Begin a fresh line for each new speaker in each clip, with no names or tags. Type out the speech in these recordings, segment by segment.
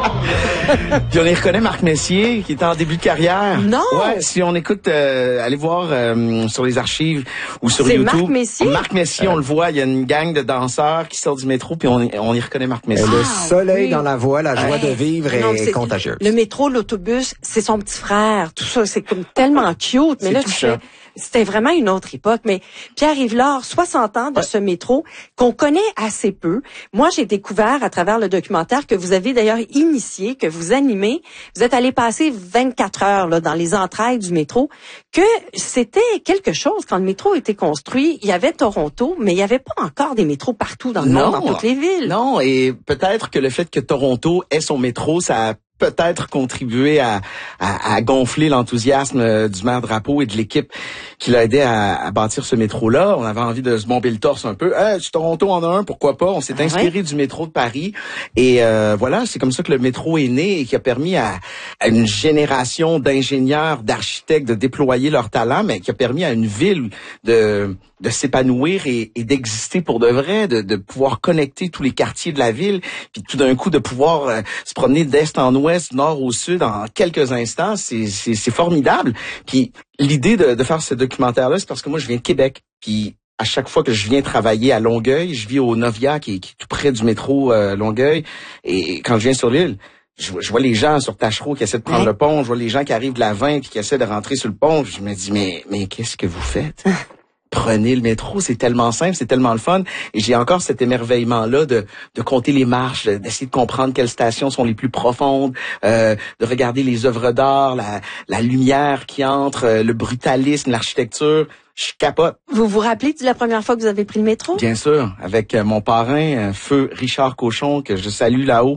Puis on y reconnaît Marc Messier, qui est en début de carrière.
Non!
Ouais, si on écoute, allez voir sur les archives ou sur YouTube.
C'est Marc Messier?
Marc Messier, on le voit, il y a une gang de danseurs qui sort du métro, puis on y reconnaît Marc Messier.
Le soleil dans la voix, la joie de vivre est contagieuse.
Le métro, l'autobus, c'est son petit frère. Tout ça, c'est comme tellement cute. Mais là, c'était vraiment une autre époque. Mais Pierre-Yves Lard, 60 ans de ce métro qu'on connaît assez peu. Moi, j'ai découvert à travers le documentaire que vous avez d'ailleurs initié, que vous animez. Vous êtes allé passer 24 heures là, dans les entrailles du métro, que c'était quelque chose quand le métro a été construit. Il y avait Toronto, mais il n'y avait pas encore des métros partout dans le monde, dans toutes les villes.
Non, et peut-être que le fait que Toronto ait son métro, ça a peut-être contribué à gonfler l'enthousiasme du maire Drapeau et de l'équipe qui l'a aidé à bâtir ce métro-là. On avait envie de se bomber le torse un peu. Toronto en a un, pourquoi pas? On s'est inspiré du métro de Paris. Et voilà, c'est comme ça que le métro est né et qui a permis à une génération d'ingénieurs, d'architectes de déployer leur talent, mais qui a permis à une ville de s'épanouir et d'exister pour de vrai, de pouvoir connecter tous les quartiers de la ville, puis tout d'un coup de pouvoir se promener d'est en ouest, nord au sud en quelques instants, c'est formidable. Puis l'idée de faire ce documentaire-là, c'est parce que moi je viens de Québec, puis à chaque fois que je viens travailler à Longueuil, je vis au Novia qui est tout près du métro Longueuil, et quand je viens sur l'île, je vois les gens sur Tachereau qui essaient de prendre le pont, je vois les gens qui arrivent de la 20 puis qui essaient de rentrer sur le pont, je me dis mais qu'est-ce que vous faites? Prenez le métro, c'est tellement simple, c'est tellement le fun. Et j'ai encore cet émerveillement-là de compter les marches, d'essayer de comprendre quelles stations sont les plus profondes, de regarder les œuvres d'art, la lumière qui entre, le brutalisme, l'architecture. Je capote.
Vous vous rappelez de la première fois que vous avez pris le métro?
Bien sûr, avec mon parrain, feu Richard Cochon, que je salue là-haut.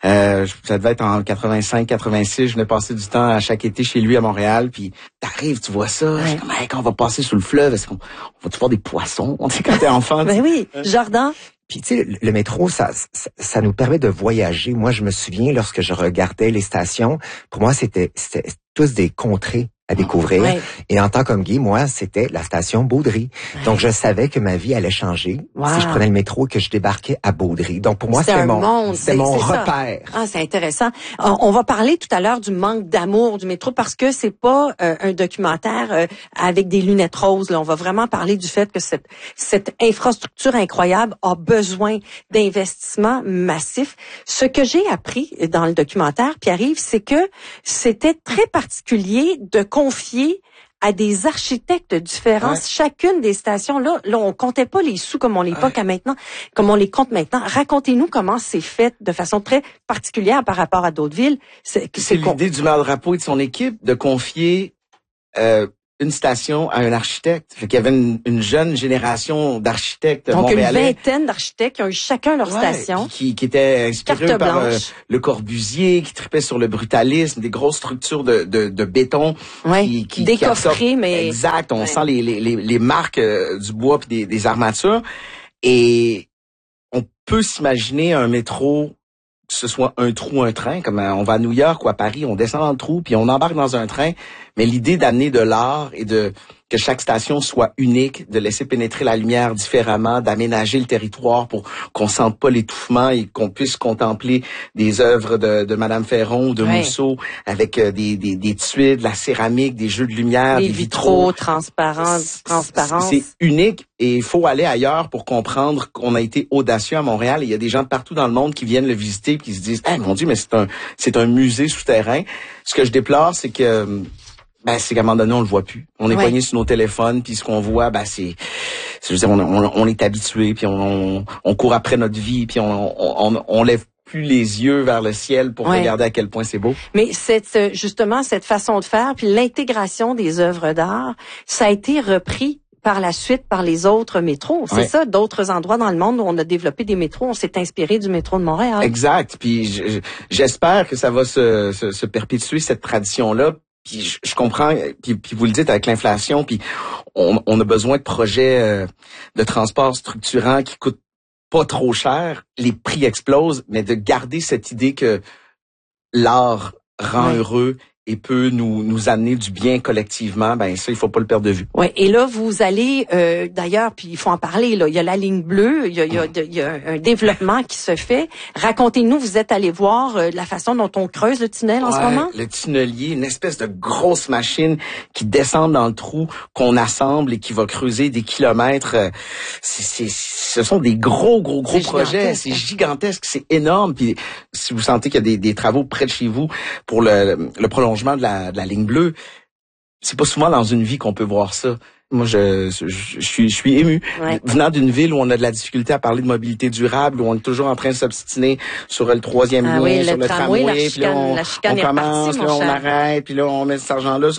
Ça devait être en 85-86. Je venais passer du temps à chaque été chez lui à Montréal. Puis t'arrives, tu vois ça. Je suis comme, quand on va passer sous le fleuve, est-ce qu'on va-tu voir des poissons? On sait quand t'es enfant.
Ben oui, Jordan.
Puis tu sais, le métro, ça nous permet de voyager. Moi, je me souviens, lorsque je regardais les stations, pour moi, c'était tous des contrées à découvrir.
Ouais.
Et en tant qu'homme gay, moi, c'était la station Beaudry. Ouais. Donc, je savais que ma vie allait changer si je prenais le métro et que je débarquais à Beaudry. Donc, pour moi, c'est mon repère.
Ah, c'est intéressant. On va parler tout à l'heure du manque d'amour du métro parce que c'est pas un documentaire avec des lunettes roses. Là. On va vraiment parler du fait que cette infrastructure incroyable a besoin d'investissements massifs. Ce que j'ai appris dans le documentaire, Pierre-Yves, c'est que c'était très particulier de confier à des architectes différents chacune des stations. Là, on comptait pas les sous comme on les comme on les compte maintenant. Racontez-nous comment c'est fait de façon très particulière par rapport à d'autres villes.
C'est l'idée du maire Drapeau et de son équipe de confier une station à un architecte. Fait qu'il y avait une jeune génération d'architectes montréalais.
Donc, une vingtaine d'architectes qui ont eu chacun leur station.
Qui étaient inspirés par Le Corbusier, qui tripaient sur le brutalisme, des grosses structures de béton. Qui
décoffrées, mais...
Exact. On sent les marques du bois puis des armatures. Et on peut s'imaginer un métro, que ce soit un trou, un train, comme on va à New York ou à Paris, on descend dans le trou puis on embarque dans un train. Mais l'idée d'amener de l'art et que chaque station soit unique, de laisser pénétrer la lumière différemment, d'aménager le territoire pour qu'on sente pas l'étouffement et qu'on puisse contempler des œuvres de Madame Ferron ou de Mousseau avec des tuiles, de la céramique, des jeux de lumière, des vitraux
transparents.
C'est unique et il faut aller ailleurs pour comprendre qu'on a été audacieux à Montréal. Et il y a des gens de partout dans le monde qui viennent le visiter et qui se disent mon Dieu, mais c'est un musée souterrain. Ce que je déplore, c'est que c'est qu'à un moment donné, on le voit plus. On est poigné sur nos téléphones, puis ce qu'on voit, je veux dire, on est habitué, puis on court après notre vie, puis on lève plus les yeux vers le ciel pour regarder à quel point c'est beau.
Mais justement, cette façon de faire, puis l'intégration des œuvres d'art, ça a été repris par la suite par les autres métros. C'est ça, d'autres endroits dans le monde où on a développé des métros, on s'est inspiré du métro de Montréal.
Exact. Puis j'espère que ça va se perpétuer, cette tradition-là. Puis je comprends, puis vous le dites avec l'inflation, puis on a besoin de projets de transport structurants qui coûtent pas trop cher, les prix explosent, mais de garder cette idée que l'art rend heureux et peut nous amener du bien collectivement, ben ça, il faut pas le perdre de vue.
Ouais. Et là, vous allez, d'ailleurs, puis il faut en parler, là, il y a la ligne bleue, il y a un développement qui se fait. Racontez-nous, vous êtes allé voir la façon dont on creuse le tunnel en ce moment?
Le tunnelier, une espèce de grosse machine qui descend dans le trou, qu'on assemble et qui va creuser des kilomètres. Ce sont des gros projets. C'est gigantesque, c'est énorme. Puis si vous sentez qu'il y a des travaux près de chez vous pour le prolongement de la ligne bleue, c'est pas souvent dans une vie qu'on peut voir ça. Moi, je suis ému. Ouais. Venant d'une ville où on a de la difficulté à parler de mobilité durable, où on est toujours en train de s'obstiner sur le troisième lien, sur le tramway, puis là, on commence, là, on arrête, puis là, on met cet argent-là.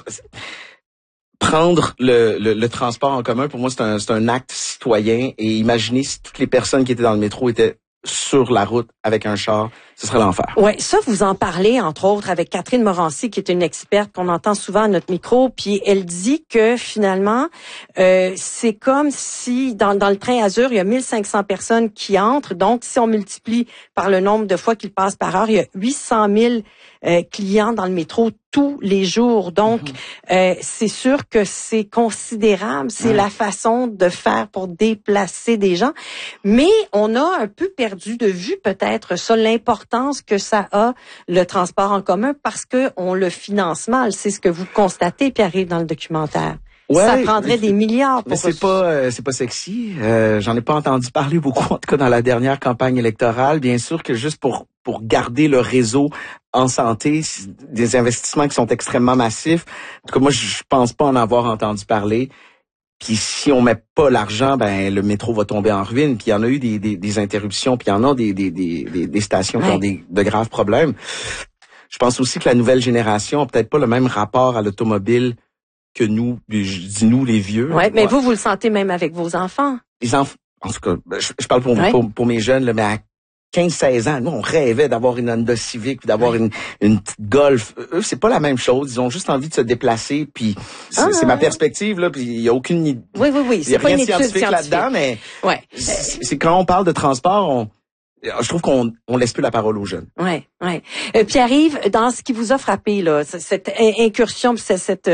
Prendre le transport en commun, pour moi, c'est un acte citoyen. Et imaginez si toutes les personnes qui étaient dans le métro étaient sur la route avec un char, ce serait l'enfer.
Ouais, ça vous en parlez entre autres avec Catherine Morancy qui est une experte qu'on entend souvent à notre micro, puis elle dit que finalement c'est comme si dans le train Azur, il y a 1500 personnes qui entrent, donc si on multiplie par le nombre de fois qu'ils passent par heure, il y a 800 000 clients dans le métro tous les jours. Donc, c'est sûr que c'est considérable. C'est la façon de faire pour déplacer des gens. Mais on a un peu perdu de vue peut-être ça, l'importance que ça a, le transport en commun, parce que on le finance mal. C'est ce que vous constatez, Pierre-Yves, dans le documentaire. Ouais, ça prendrait des milliards pour...
Mais c'est pas sexy. J'en ai pas entendu parler beaucoup, en tout cas dans la dernière campagne électorale. Bien sûr que juste pour garder le réseau en santé, des investissements qui sont extrêmement massifs. En tout cas, moi, je pense pas en avoir entendu parler. Puis si on met pas l'argent, ben le métro va tomber en ruine. Puis il y en a eu des interruptions, puis il y en a des stations qui ont de graves problèmes. Je pense aussi que la nouvelle génération a peut-être pas le même rapport à l'automobile que nous, je dis nous les vieux.
Ouais, mais vous le sentez même avec vos enfants.
Les enfants, en tout cas, je parle pour mes jeunes, là, mais à 15-16 ans, nous, on rêvait d'avoir une Honda Civic, d'avoir une petite Golf. Eux, c'est pas la même chose. Ils ont juste envie de se déplacer, puis c'est ma perspective, là, puis il y a aucune idée.
Oui.
Il y a rien de scientifique là-dedans, mais c'est quand on parle de transport, je trouve qu'on laisse plus la parole aux jeunes.
Ouais. Pierre-Yves, dans ce qui vous a frappé là, cette incursion, cette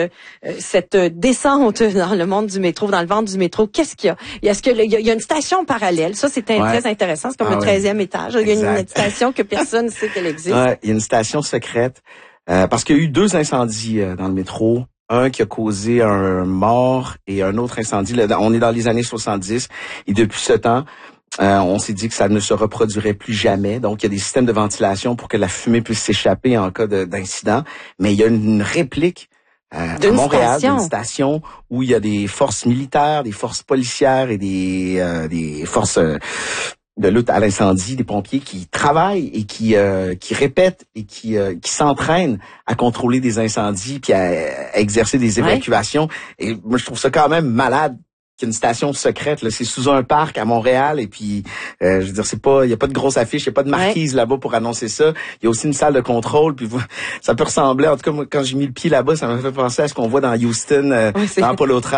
descente dans le monde du métro, dans le ventre du métro, qu'est-ce qu'il y a? Est-ce que il y a une station parallèle? Ça, c'est très intéressant. C'est comme le 13e étage. Il y a une station que personne ne sait qu'elle existe.
Ouais, il y a une station secrète parce qu'il y a eu 2 incendies dans le métro. Un qui a causé un mort et un autre incendie. Là, on est dans les années 70 et depuis ce temps, on s'est dit que ça ne se reproduirait plus jamais. Donc, il y a des systèmes de ventilation pour que la fumée puisse s'échapper en cas d'incident. Mais il y a une réplique à Montréal, d'une station où il y a des forces militaires, des forces policières et des forces de lutte à l'incendie, des pompiers qui travaillent et qui répètent et qui s'entraînent à contrôler des incendies puis à exercer des évacuations. Et moi, je trouve ça quand même malade qu'il y a une station secrète, là, c'est sous un parc à Montréal et puis je veux dire il y a pas de grosse affiche, il y a pas de marquise là-bas pour annoncer ça. Il y a aussi une salle de contrôle puis ça peut ressembler, en tout cas moi, quand j'ai mis le pied là-bas, ça m'a fait penser à ce qu'on voit dans Houston dans Apollo 13.